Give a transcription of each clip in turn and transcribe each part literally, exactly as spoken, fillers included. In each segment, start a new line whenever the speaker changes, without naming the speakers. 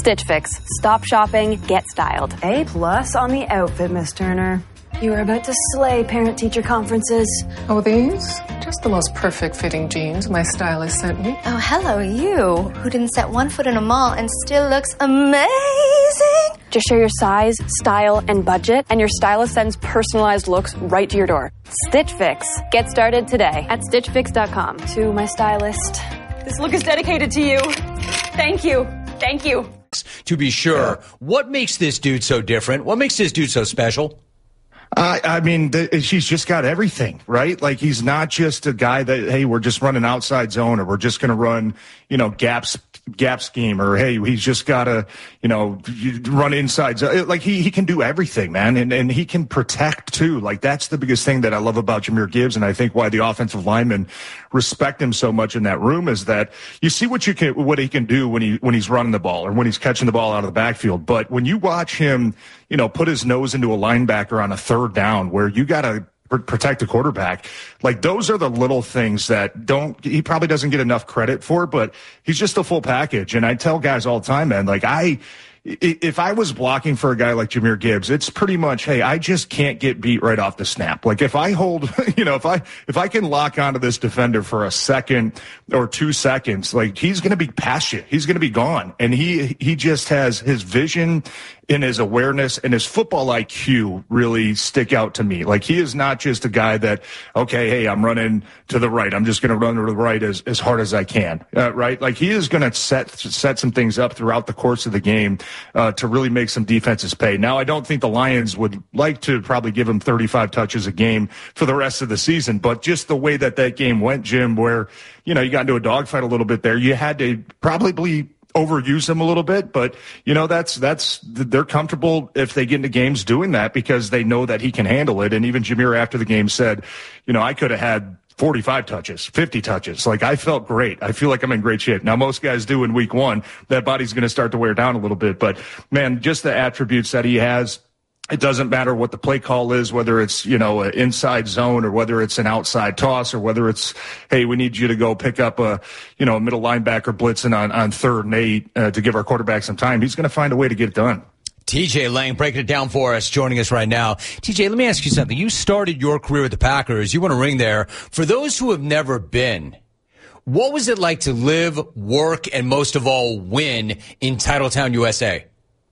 Stitch Fix. Stop shopping, get styled.
A plus on the outfit, Miss Turner. You are about to slay parent-teacher conferences.
Oh, these? Just the most perfect fitting jeans my stylist sent me.
Oh, hello, you, who didn't set one foot in a mall and still looks amazing.
Just share your size, style, and budget, and your stylist sends personalized looks right to your door. Stitch Fix. Get started today at stitch fix dot com.
To my stylist, this look is dedicated to you. Thank you. Thank you.
To be sure, what makes this dude so different? What makes this dude so special?
Uh, I mean, the, he's just got everything, right? Like, he's not just a guy that, hey, we're just running outside zone, or we're just going to run, you know, gaps, gap scheme, or, hey, he's just got to, you know, run inside zone. Like, he, he can do everything, man. And, and he can protect too. Like, that's the biggest thing that I love about Jahmyr Gibbs. And I think why the offensive linemen respect him so much in that room is that you see what you can, what he can do when he, when he's running the ball or when he's catching the ball out of the backfield. But when you watch him, you know, put his nose into a linebacker on a third down where you got to protect the quarterback, like, those are the little things that don't, he probably doesn't get enough credit for, but he's just a full package. And I tell guys all the time, man, like, I, if I was blocking for a guy like Jahmyr Gibbs, it's pretty much, hey, I just can't get beat right off the snap. Like, if I hold, you know, if I, if I can lock onto this defender for a second or two seconds, like, he's going to be past you. He's going to be gone. And he, he just has his vision and his awareness and his football I Q really stick out to me. Like, he is not just a guy that, okay, hey, I'm running to the right. I'm just going to run to the right as, as hard as I can. Uh, right. Like, he is going to set, set some things up throughout the course of the game, uh, to really make some defenses pay. Now, I don't think the Lions would like to probably give him thirty-five touches a game for the rest of the season, but just the way that that game went, Jim, where, you know, you got into a dogfight a little bit there, you had to probably overuse him a little bit, but, you know, that's, that's, they're comfortable if they get into games doing that because they know that he can handle it. And even Jahmyr after the game said, you know, I could have had forty-five touches, fifty touches. Like, I felt great. I feel like I'm in great shape. Now, most guys do in week one. That body's going to start to wear down a little bit, but man, just the attributes that he has. It doesn't matter what the play call is, whether it's, you know, an inside zone or whether it's an outside toss or whether it's, hey, we need you to go pick up a, you know, a middle linebacker blitzing on, on third and eight uh, to give our quarterback some time. He's going to find a way to get it done.
T J Lang breaking it down for us, joining us right now. T J, let me ask you something. You started your career with the Packers. You won a ring there. For those who have never been, what was it like to live, work, and most of all, win in Titletown, U S A?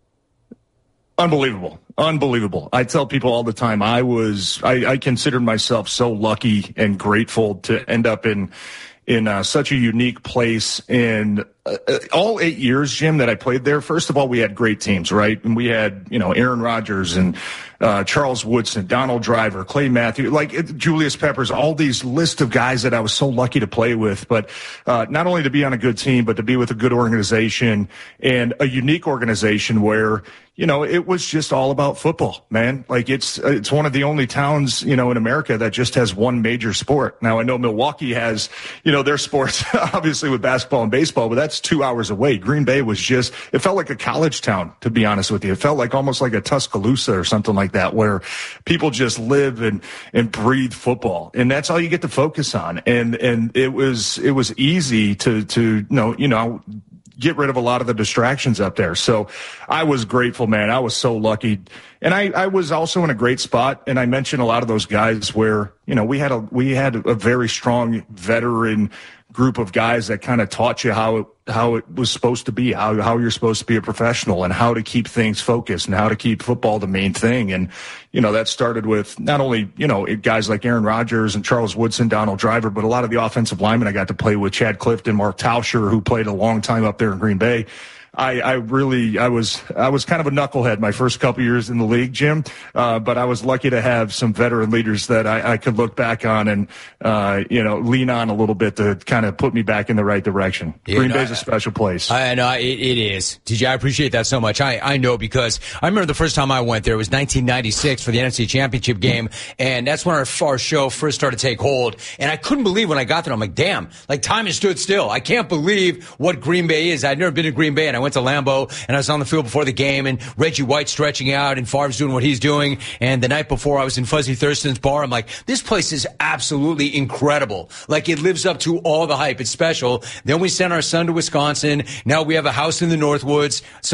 Unbelievable. Unbelievable. I tell people all the time, I was, I, I considered myself so lucky and grateful to end up in, in uh, such a unique place. In uh, all eight years, Jim, that I played there, first of all, we had great teams, right? And we had, you know, Aaron Rodgers and uh, Charles Woodson, Donald Driver, Clay Matthews, like it, Julius Peppers, all these list of guys that I was so lucky to play with. But uh, not only to be on a good team, but to be with a good organization and a unique organization where, you know, it was just all about football, man. Like, it's it's one of the only towns, you know, in America that just has one major sport. Now, I know Milwaukee has, you know, their sports, obviously, with basketball and baseball, but that's two hours away. Green Bay was just, it felt like a college town, to be honest with you. It felt like almost like a Tuscaloosa or something like that, where people just live and, and breathe football. And that's all you get to focus on. And and it was it was easy to, to you know, you know, get rid of a lot of the distractions up there. So I was grateful, man. I was so lucky. And I, I was also in a great spot. And I mentioned a lot of those guys where, you know, we had a, we had a very strong veteran group of guys that kind of taught you how it, how it was supposed to be, how, how you're supposed to be a professional and how to keep things focused and how to keep football the main thing. And, you know, that started with not only, you know, guys like Aaron Rodgers and Charles Woodson, Donald Driver, but a lot of the offensive linemen I got to play with, Chad Clifton, Mark Tauscher, who played a long time up there in Green Bay. I, I really, I was, I was kind of a knucklehead my first couple years in the league, Jim. Uh, but I was lucky to have some veteran leaders that I, I could look back on and, uh, you know, lean on a little bit to kind of put me back in the right direction. Yeah, Green no, Bay's a special place.
I know it, it is. T J, I appreciate that so much. I, I know because I remember the first time I went there, it was nineteen ninety-six for the N F C Championship game. And that's when our, our show first started to take hold. And I couldn't believe when I got there. I'm like, damn, like time has stood still. I can't believe what Green Bay is. I'd never been to Green Bay and I went to Lambeau and I was on the field before the game and Reggie White stretching out and Favre's doing what he's doing. And the night before I was in Fuzzy Thurston's bar. I'm like, this place is absolutely incredible. Like it lives up to all the hype. It's special. Then we sent our son to Wisconsin. Now we have a house in the Northwoods. So